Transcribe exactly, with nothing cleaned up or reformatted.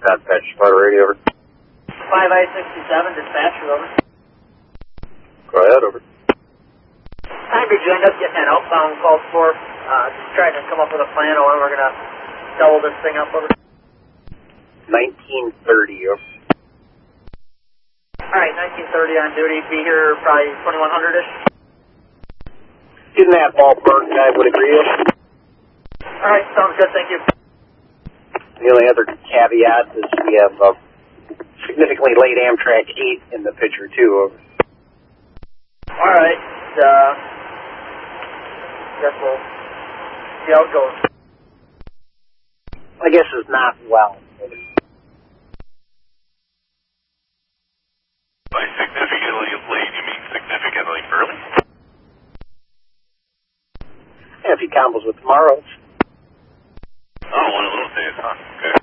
dispatch, Sparta radio, over. five I sixty-seven, dispatcher, over. Go ahead, over. Time did you end up getting that outbound call for? Uh, just trying to come up with a plan on when we're going to double this thing up, over. nineteen thirty, over. Alright, nineteen thirty on duty, be here probably twenty-one hundred-ish. In that ballpark, I would agree. Alright, sounds good, thank you. The only other caveat is we have a significantly late Amtrak eight in the picture, too, over. Alright, uh, guess we'll see how it goes. I guess it's not well. By significantly late, you mean significantly early? Yeah, if he combos with tomorrow. Oh, one of those days, huh? Okay.